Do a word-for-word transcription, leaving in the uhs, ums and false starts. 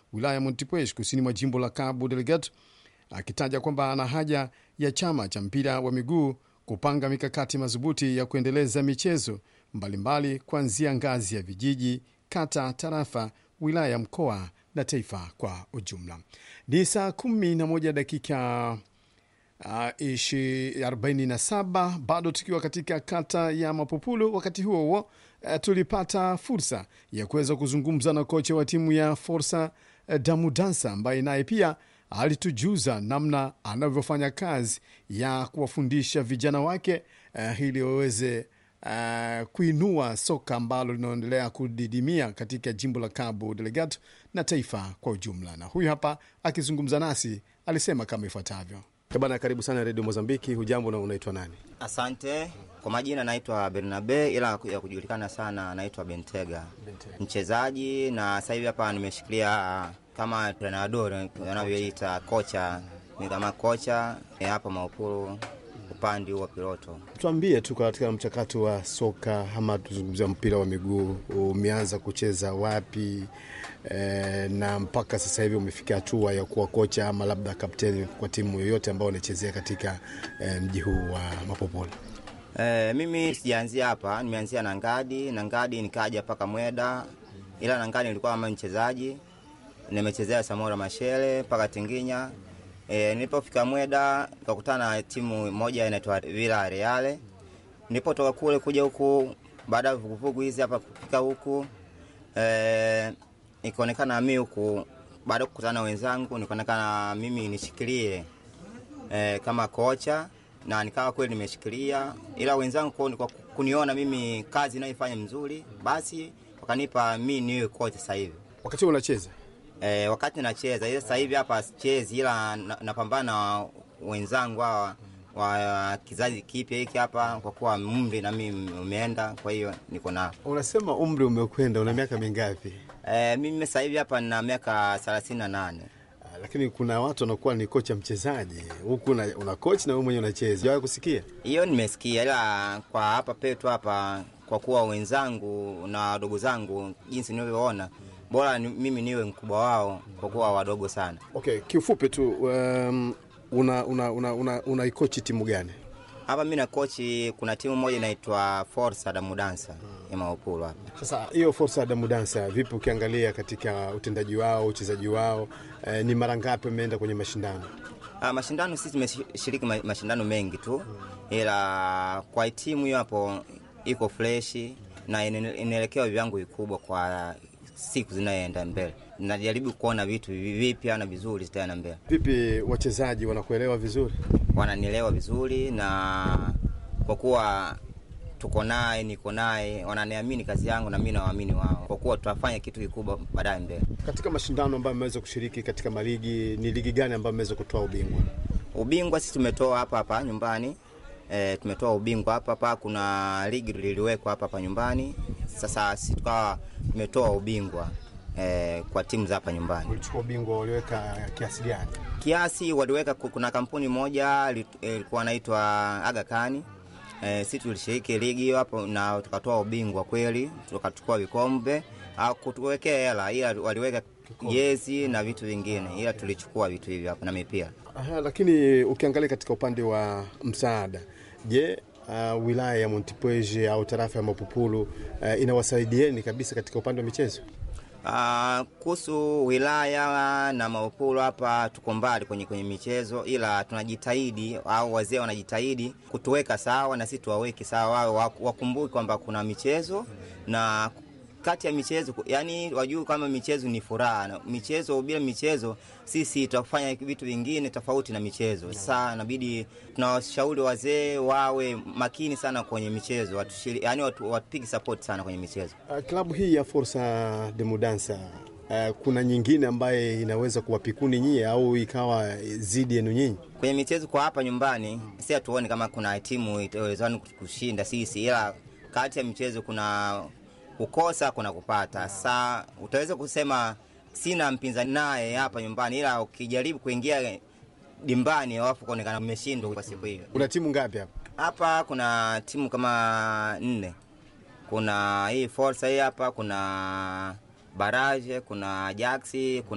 wilaya ya Montepuez kusini mwa jimbo la Cabo Delgado, akitaja kwamba ana haja ya chama cha mpira wa miguu kupanga mikakati madhubuti ya kuendeleza michezo mbalimbali kuanzia ngazi ya vijiji, kata, tarafa, wilaya, mkoa na taifa kwa ujumla. Ni saa kumi na moja dakika Uh, ishi arobaini na saba, bado tukiwa katika kata ya Mapopulu. Wakati huo huo, uh, tulipata fursa ya kuweza kuzungumza na kocha wa timu ya Força uh, da Mudança ambaye naye pia alitujuza namna anavyofanya kazi ya kuwafundisha vijana wake uh, ili waweze uh, kuinua soka ambalo linaendelea kudidimia katika jimbo la Cabo Delgado na taifa kwa ujumla. Na huyu hapa akizungumza nasi alisema kama ifuatavyo. Kabana, karibu sana Radio Mozambiki. Hujambo na unaitwa nani? Asante. Kwa majina naitwa Bernabe, ila ya kujulikana sana naitwa Bentega. Bentega. Mchezaji, na sasa hivi hapa nimeshikilia kama entrenador, wanavyoita kocha. Ni kama kocha hapa Maupuru upande wa piloto. Tuambie tu katika mchakato wa soka ama tuzungumzia mpira wa miguu, umeanza kucheza wapi e, na mpaka sasa hivi umefikia hatua ya kuwa kocha ama labda kapteni kwa timu yoyote ambayo unachezea katika e, mji huu wa Mapopolo? E, mimi sijaanzia hapa, nimeanzia na Ngadi, na Ngadi nikaja paka Mweda. Ila na Ngadi nilikuwa kama mchezaji, nimechezea Samora Machel paka Tinginya. E, nilipofika Mweda nikakutana na timu moja inaitwa Villarreal. Nilipotoka kule kuja huku baada ya vuguvugu hizi hapa kufika huku, eh ikaonekana mimi huku baada ya kukutana na wenzangu nikaonekana mimi nishikilie eh kama kocha, na nikawa kweli nimeshikilia. Ila wenzangu kwa, kwa kuniona mimi kazi ninaifanya mzuri, basi wakanipa mimi niwe kocha sasa hivi. Wakati unacheza? Eh, wakati nacheza, ile sasa hivi hapa sichezi, ila napambana na wenzangu hawa wa kizazi kipya hiki hapa, kwa kuwa umri na mimi umeenda, kwa hiyo niko nao. Unasema umri umekwenda, una miaka mingapi? Eh, mimi sasa hivi hapa nina miaka thelathini na nane. Lakini kuna watu wanakuwa ni kocha mchezaji, huku una, una coach na wewe mwenyewe unacheza. Jawahi kusikia? Hiyo nimesikia, ila kwa hapa petu hapa, kwa kuwa wenzangu na wadogo zangu jinsi ninavyoona, bora ni, mimi niwe mkubwa wao kwa kuwa wadogo sana. Okay, kiufupi tu um, una una una una, una coach timu gani? Hapa mimi na coach, kuna timu moja inaitwa Força da Mudança ya Maupuru hapa. Sasa hiyo Força da Mudança vipi ukiangalia katika utendaji wao, uchezaji wao, eh, ni mara ngapi umeenda kwenye mashindano? Ah, mashindano sisi tumeshiriki mashindano mengi tu. Hmm. Ila kwa timu hiyo hapo iko fresh na inaelekea viwango vikubwa kwa siku zinaenda mbele. Najaribu kuona vitu vipya na vizuri zitaenda mbele. Vipi wachezaji wanakuelewa vizuri? Wananielewa vizuri, na kwa kuwa tuko naye, niko naye, wananiamini kazi yangu na mimi nawaamini wao, kwa kuwa tutafanya kitu kikubwa baadaye mbele. Katika mashindano ambayo mmeweza kushiriki katika maligi, ni ligi gani ambayo mmeweza kutoa ubingwa? Ubingwa sisi tumetoa hapa hapa nyumbani. E, tumetoa ubingwa hapa hapa. Kuna ligi liliwekwa hapa hapa nyumbani. Sasa sisi tukawa tumetoa ubingwa eh, kwa timu za hapa nyumbani. Ulichukua ubingwa, waliweka kiasi gani? Kiasi waliweka, kuna kampuni moja ilikuwa inaitwa Aga Khan. Eh, sisi tulishiriki ligi hapo na tukatoa ubingwa kweli, tukachukua vikombe. Au kutuwekea hela, ila waliweka jezi na vitu vingine, ila tulichukua vitu hivi hapa na mipira. Aha, lakini ukiangalia katika upande wa msaada, je, uh, wilaya ya Montepuez au tarafa ya Mapopulu uh, inawasaidieni kabisa katika upande wa michezo? Uh, kuhusu wilaya na Mapopulu hapa tuko mbali kwenye kwenye michezo, ila tunajitahidi au wazee wanajitahidi kutuweka sawa na sisi tuwaweke sawa, wao wakumbuke kwamba kuna michezo, na kati ya michezo, yani wajue kama michezo ni furaha. Michezo bila michezo sisi tutafanya vitu vingine tofauti na michezo. Sasa inabidi tunawashauri wazee wawe makini sana kwenye michezo, watushiri, yani watu wapige support sana kwenye michezo. Uh, klabu hii ya Força da Mudança, uh, kuna nyingine ambaye inaweza kuwapikuni nyie au ikawa zidi yenu nyinyi kwenye michezo? Kwa hapa nyumbani sisi hatuoni kama kuna timu itaweza kushinda sisi, ila kati ya michezo kuna kukosa, kuna kupata. Sasa utaweza kusema sina mpinzani naye hapa nyumbani, ila ukijaribu kuingia dimbani wafu kuonekana umeshindwa kwa siku hiyo. Kuna timu ngapi hapa? Hapa kuna timu kama nne. Kuna hii Força hii hapa, kuna Barrage, kuna Ajax, kuna